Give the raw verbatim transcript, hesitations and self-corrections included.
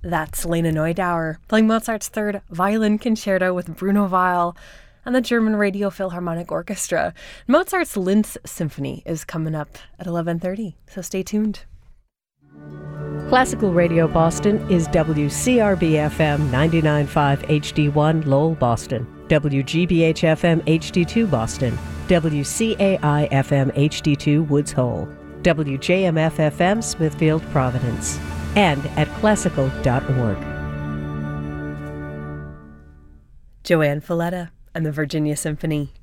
That's Lena Neudauer playing Mozart's Third Violin Concerto with Bruno Weil and the German Radio Philharmonic Orchestra. Mozart's Linz Symphony is coming up at eleven thirty, so stay tuned. Classical Radio Boston is W C R B F M ninety-nine point five H D one Lowell, Boston, W G B H F M H D two Boston, W C A I F M H D two Woods Hole, W J M F F M Smithfield, Providence, and at classical dot org. Joanne Falletta and the Virginia Symphony.